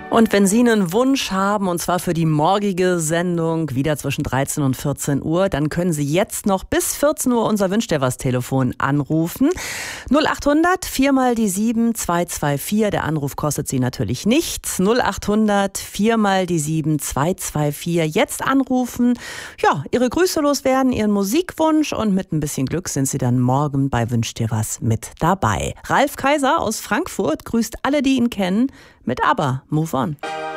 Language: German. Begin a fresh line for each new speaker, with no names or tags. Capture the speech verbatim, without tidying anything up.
Und wenn Sie einen Wunsch haben, und zwar für die morgige Sendung, wieder zwischen dreizehn und vierzehn Uhr, dann können Sie jetzt noch bis vierzehn Uhr unser Wünsch dir was Telefon anrufen. null acht hundert vier mal die sieben zwei zwei vier. Der Anruf kostet Sie natürlich nichts. null acht hundert vier mal die sieben zwei zwei vier. Jetzt anrufen, ja, Ihre Grüße loswerden, Ihren Musikwunsch, und mit ein bisschen Glück sind Sie dann morgen bei Wünsch dir was mit dabei. Ralf Kaiser aus Frankfurt grüßt alle, die ihn kennen, mit ABBA, Move On.